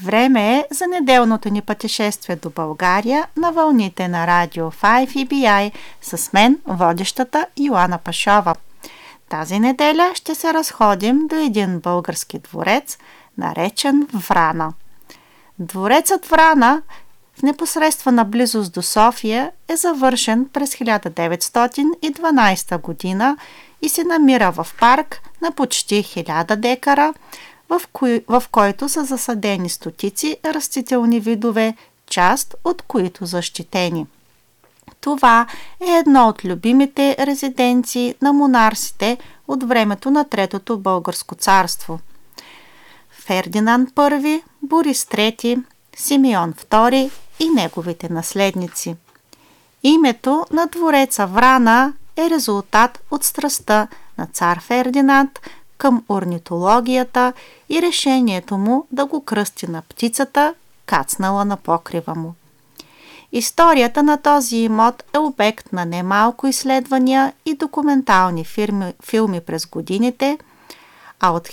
Време е за неделното ни пътешествие до България на вълните на Радио 5 EBI с мен, водещата Йоана Пашова. Тази неделя ще се разходим до един български дворец, наречен Врана. Дворецът Врана в непосредствена близост до София е завършен през 1912 година и се намира в парк на почти 1000 декара, в който са засадени стотици растителни видове, част от които защитени. Това е едно от любимите резиденции на монарсите от времето на Третото българско царство. Фердинанд I, Борис III, Симеон II и неговите наследници. Името на двореца Врана е резултат от страстта на цар Фердинанд към орнитологията и решението му да го кръсти на птицата, кацнала на покрива му. Историята на този имот е обект на немалко изследвания и документални филми през годините, а от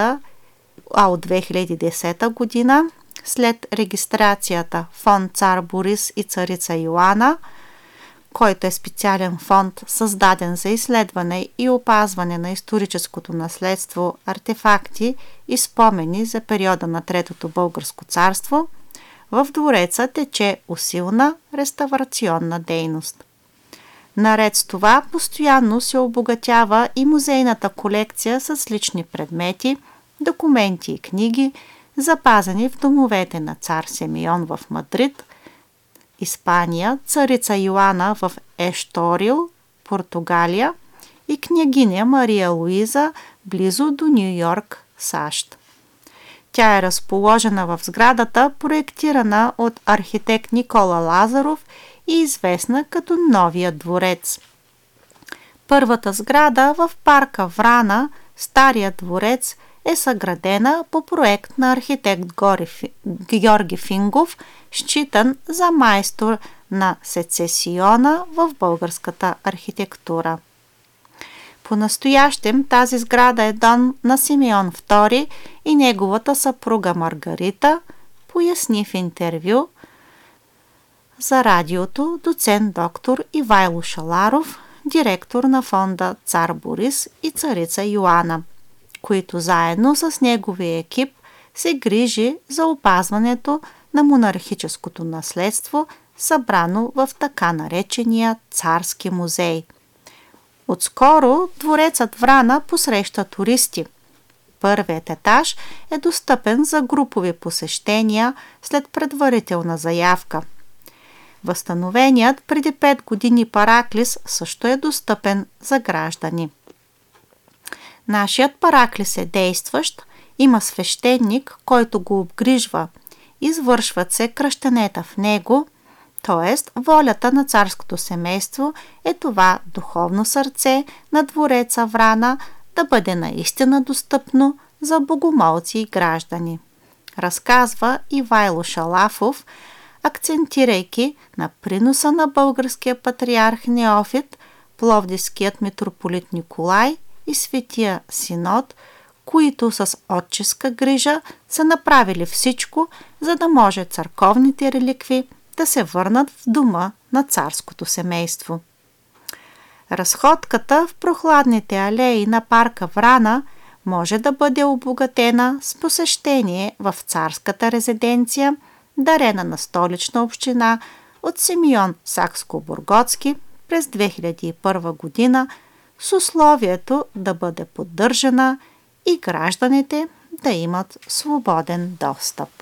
2010 година, след регистрацията фонд Цар Борис и царица Йоана, който е специален фонд, създаден за изследване и опазване на историческото наследство, артефакти и спомени за периода на Третото българско царство, в двореца тече усилна реставрационна дейност. Наред с това, постоянно се обогатява и музейната колекция с лични предмети, документи и книги, запазени в домовете на цар Симеон в Мадрид, Испания, царица Йоана в Ешторил, Португалия и княгиня Мария Луиза близо до Ню Йорк, САЩ. Тя е разположена в сградата, проектирана от архитект Никола Лазаров и известна като Новия дворец. Първата сграда в парка Врана, Стария дворец, е съградена по проект на архитект Георги Фингов, считан за майстор на сецесиона в българската архитектура. По-настоящем тази сграда е дом на Симеон II и неговата съпруга Маргарита, поясни в интервю за радиото доцент доктор Ивайло Шаларов, директор на фонда Цар Борис и царица Йоана, които заедно с неговия екип се грижи за опазването на монархическото наследство, събрано в така наречения Царски музей. Отскоро дворецът Врана посреща туристи. Първият етаж е достъпен за групови посещения след предварителна заявка. Възстановеният преди 5 години Параклис също е достъпен за граждани. Нашият Параклис е действащ, има свещеник, който го обгрижва. Извършват се кръщенета в него, т.е. волята на царското семейство е това духовно сърце на двореца Врана да бъде наистина достъпно за богомолци и граждани. Разказва Ивайло Шалафов, акцентирайки на приноса на българския патриарх Неофит, пловдивският митрополит Николай и Светия Синод, които с отческа грижа са направили всичко, за да може църковните реликви да се върнат в дома на царското семейство. Разходката в прохладните алеи на парка Врана може да бъде обогатена с посещение в царската резиденция, дарена на Столична община от Симеон Сакскобургготски през 2001 година, с условието да бъде поддържана и гражданите да имат свободен достъп.